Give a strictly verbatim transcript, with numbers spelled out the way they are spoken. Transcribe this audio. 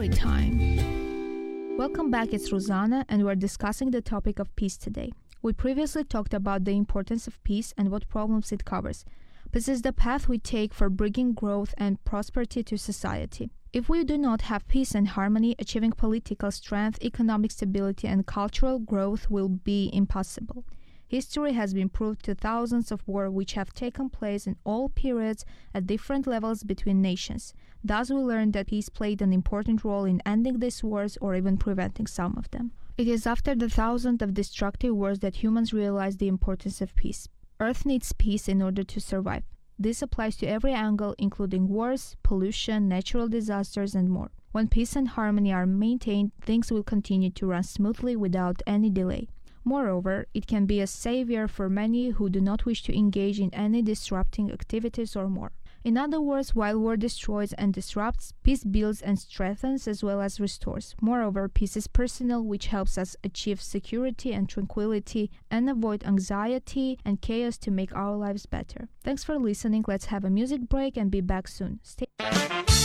Story time. Welcome back, it's Rosana, and we're discussing the topic of peace today. We previously talked about the importance of peace and what problems it covers. This is the path we take for bringing growth and prosperity to society. If we do not have peace and harmony, achieving political strength, economic stability, and cultural growth will be impossible. History has been proved to thousands of wars which have taken place in all periods at different levels between nations. Thus, we learned that peace played an important role in ending these wars or even preventing some of them. It is after the thousands of destructive wars that humans realized the importance of peace. Earth needs peace in order to survive. This applies to every angle, including wars, pollution, natural disasters, and more. When peace and harmony are maintained, things will continue to run smoothly without any delay. Moreover, it can be a savior for many who do not wish to engage in any disrupting activities or more. In other words, while war destroys and disrupts, peace builds and strengthens as well as restores. Moreover, peace is personal, which helps us achieve security and tranquility and avoid anxiety and chaos to make our lives better. Thanks for listening. Let's have a music break and be back soon. Stay